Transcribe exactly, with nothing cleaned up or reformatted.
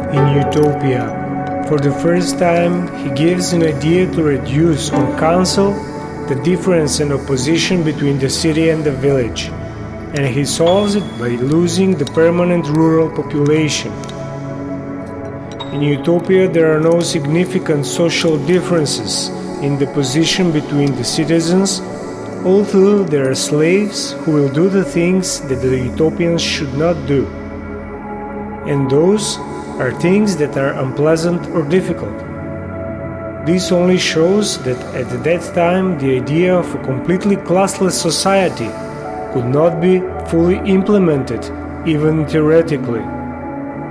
In Utopia, for the first time, he gives an idea to reduce on council the difference and opposition between the city and the village, and he solves it by losing the permanent rural population. In Utopia, there are no significant social differences in the position between the citizens, although there are slaves who will do the things that the Utopians should not do. And those are things that are unpleasant or difficult. This only shows that at that time the idea of a completely classless society could not be fully implemented, even theoretically.